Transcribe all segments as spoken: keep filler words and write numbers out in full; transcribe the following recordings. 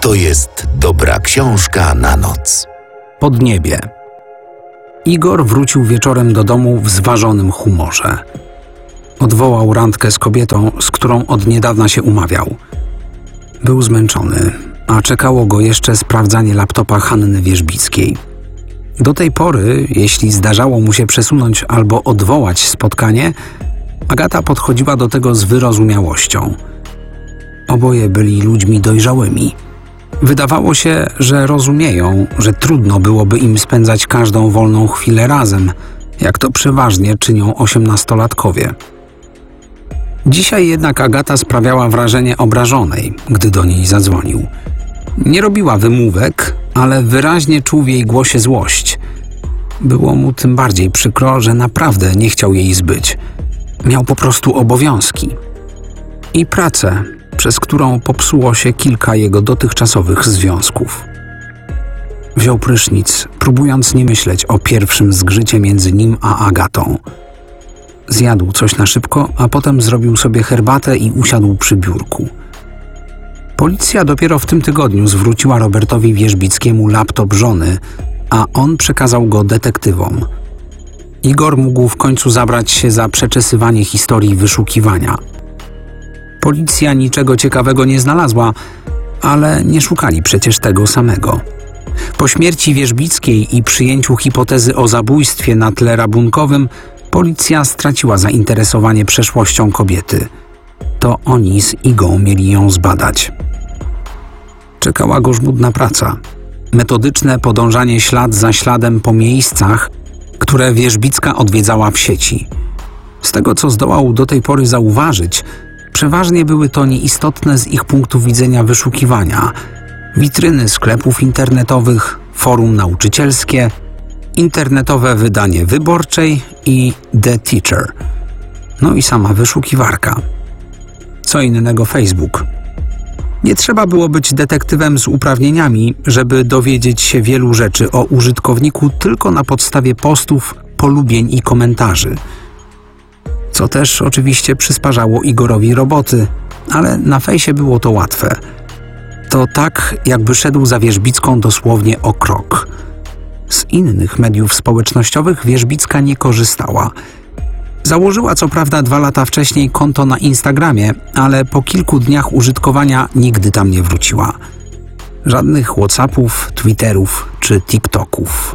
To jest dobra książka na noc. Podniebie. Igor wrócił wieczorem do domu w zważonym humorze. Odwołał randkę z kobietą, z którą od niedawna się umawiał. Był zmęczony, a czekało go jeszcze sprawdzanie laptopa Hanny Wierzbickiej. Do tej pory, jeśli zdarzało mu się przesunąć albo odwołać spotkanie, Agata podchodziła do tego z wyrozumiałością. Oboje byli ludźmi dojrzałymi. Wydawało się, że rozumieją, że trudno byłoby im spędzać każdą wolną chwilę razem, jak to przeważnie czynią osiemnastolatkowie. Dzisiaj jednak Agata sprawiała wrażenie obrażonej, gdy do niej zadzwonił. Nie robiła wymówek, ale wyraźnie czuł w jej głosie złość. Było mu tym bardziej przykro, że naprawdę nie chciał jej zbyć. Miał po prostu obowiązki. I pracę, przez którą popsuło się kilka jego dotychczasowych związków. Wziął prysznic, próbując nie myśleć o pierwszym zgrzycie między nim a Agatą. Zjadł coś na szybko, a potem zrobił sobie herbatę i usiadł przy biurku. Policja dopiero w tym tygodniu zwróciła Robertowi Wierzbickiemu laptop żony, a on przekazał go detektywom. Igor mógł w końcu zabrać się za przeczesywanie historii wyszukiwania. Policja niczego ciekawego nie znalazła, ale nie szukali przecież tego samego. Po śmierci Wierzbickiej i przyjęciu hipotezy o zabójstwie na tle rabunkowym, policja straciła zainteresowanie przeszłością kobiety. To oni z Igą mieli ją zbadać. Czekała go żmudna praca. Metodyczne podążanie ślad za śladem po miejscach, które Wierzbicka odwiedzała w sieci. Z tego, co zdołał do tej pory zauważyć, przeważnie były to nieistotne z ich punktu widzenia wyszukiwania. Witryny sklepów internetowych, forum nauczycielskie, internetowe wydanie Wyborczej i The Teacher. No i sama wyszukiwarka. Co innego Facebook. Nie trzeba było być detektywem z uprawnieniami, żeby dowiedzieć się wielu rzeczy o użytkowniku tylko na podstawie postów, polubień i komentarzy. Co też oczywiście przysparzało Igorowi roboty, ale na fejsie było to łatwe. To tak, jakby szedł za Wierzbicką dosłownie o krok. Z innych mediów społecznościowych Wierzbicka nie korzystała. Założyła co prawda dwa lata wcześniej konto na Instagramie, ale po kilku dniach użytkowania nigdy tam nie wróciła. Żadnych Whatsappów, Twitterów czy TikToków.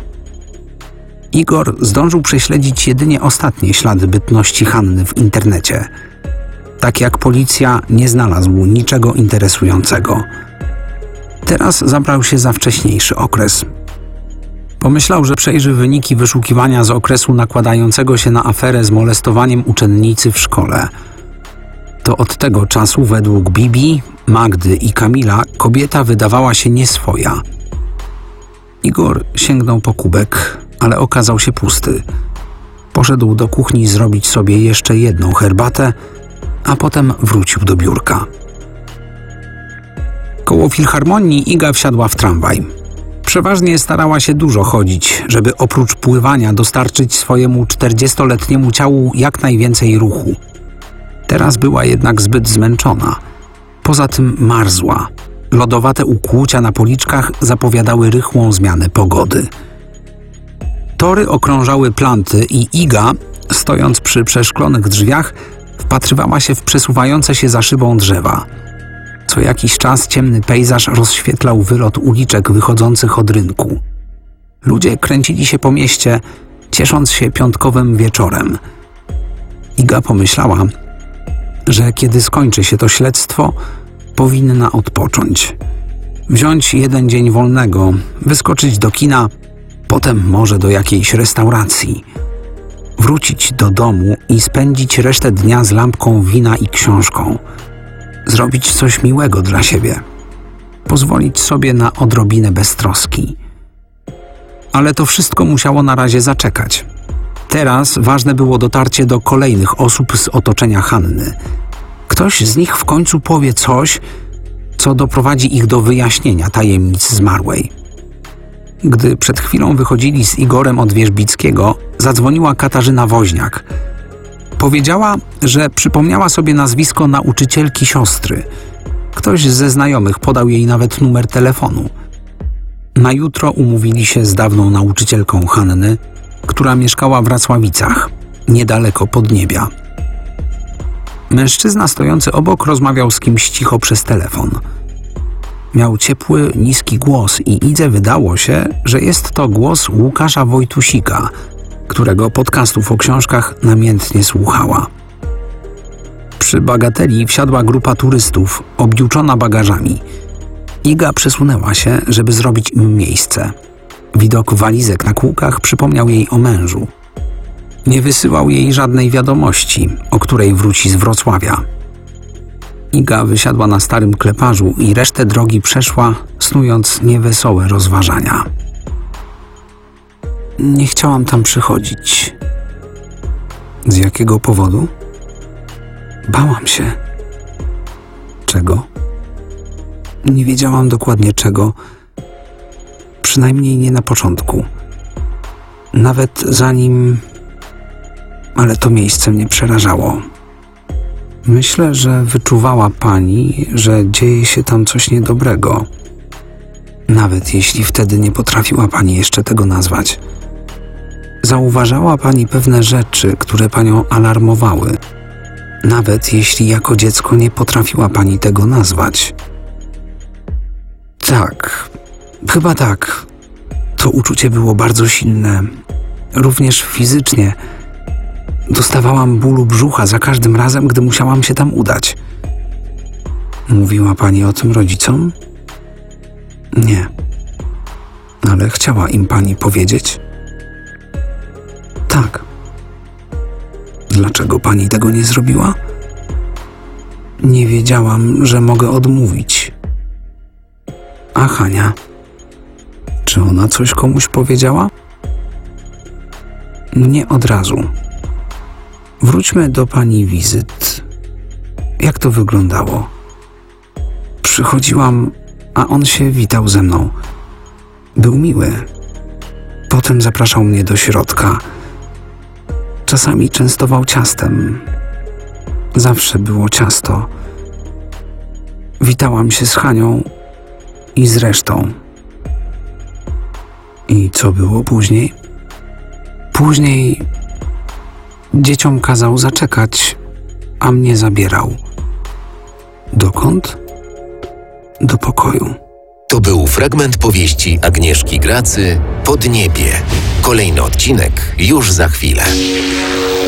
Igor zdążył prześledzić jedynie ostatnie ślady bytności Hanny w internecie. Tak jak policja, nie znalazł niczego interesującego. Teraz zabrał się za wcześniejszy okres. Pomyślał, że przejrzy wyniki wyszukiwania z okresu nakładającego się na aferę z molestowaniem uczennicy w szkole. To od tego czasu według Bibi, Magdy i Kamila kobieta wydawała się nieswoja. Igor sięgnął po kubek, ale okazał się pusty. Poszedł do kuchni zrobić sobie jeszcze jedną herbatę, a potem wrócił do biurka. Koło Filharmonii Iga wsiadła w tramwaj. Przeważnie starała się dużo chodzić, żeby oprócz pływania dostarczyć swojemu czterdziestoletniemu ciału jak najwięcej ruchu. Teraz była jednak zbyt zmęczona. Poza tym marzła. Lodowate ukłucia na policzkach zapowiadały rychłą zmianę pogody. Tory okrążały planty i Iga, stojąc przy przeszklonych drzwiach, wpatrywała się w przesuwające się za szybą drzewa. Co jakiś czas ciemny pejzaż rozświetlał wylot uliczek wychodzących od rynku. Ludzie kręcili się po mieście, ciesząc się piątkowym wieczorem. Iga pomyślała, że kiedy skończy się to śledztwo, powinna odpocząć. Wziąć jeden dzień wolnego, wyskoczyć do kina, potem może do jakiejś restauracji. Wrócić do domu i spędzić resztę dnia z lampką wina i książką. Zrobić coś miłego dla siebie. Pozwolić sobie na odrobinę beztroski. Ale to wszystko musiało na razie zaczekać. Teraz ważne było dotarcie do kolejnych osób z otoczenia Hanny. Ktoś z nich w końcu powie coś, co doprowadzi ich do wyjaśnienia tajemnic zmarłej. Gdy przed chwilą wychodzili z Igorem od Wierzbickiego, zadzwoniła Katarzyna Woźniak. Powiedziała, że przypomniała sobie nazwisko nauczycielki siostry. Ktoś ze znajomych podał jej nawet numer telefonu. Na jutro umówili się z dawną nauczycielką Hanny, która mieszkała w Racławicach, niedaleko Podniebia. Mężczyzna stojący obok rozmawiał z kimś cicho przez telefon. Miał ciepły, niski głos i Idze wydało się, że jest to głos Łukasza Wojtusika, którego podcastów o książkach namiętnie słuchała. Przy bagateli wsiadła grupa turystów, objuczona bagażami. Iga przesunęła się, żeby zrobić im miejsce. Widok walizek na kółkach przypomniał jej o mężu. Nie wysyłał jej żadnej wiadomości, o której wróci z Wrocławia. Iga wysiadła na starym kleparzu i resztę drogi przeszła, snując niewesołe rozważania. Nie chciałam tam przychodzić. Z jakiego powodu? Bałam się. Czego? Nie wiedziałam dokładnie czego. Przynajmniej nie na początku. Nawet zanim... Ale to miejsce mnie przerażało. Myślę, że wyczuwała pani, że dzieje się tam coś niedobrego. Nawet jeśli wtedy nie potrafiła pani jeszcze tego nazwać. Zauważała pani pewne rzeczy, które panią alarmowały. Nawet jeśli jako dziecko nie potrafiła pani tego nazwać. Tak, chyba tak. To uczucie było bardzo silne, również fizycznie. Dostawałam bólu brzucha za każdym razem, gdy musiałam się tam udać. Mówiła pani o tym rodzicom? Nie. Ale chciała im pani powiedzieć? Tak. Dlaczego pani tego nie zrobiła? Nie wiedziałam, że mogę odmówić. A Hania? Czy ona coś komuś powiedziała? Nie od razu. Wróćmy do pani wizyt. Jak to wyglądało? Przychodziłam, a on się witał ze mną. Był miły. Potem zapraszał mnie do środka. Czasami częstował ciastem. Zawsze było ciasto. Witałam się z Hanią i z resztą. I co było później? Później dzieciom kazał zaczekać, a mnie zabierał. Dokąd? Do pokoju. To był fragment powieści Agnieszki Gracy Podniebie. Kolejny odcinek już za chwilę.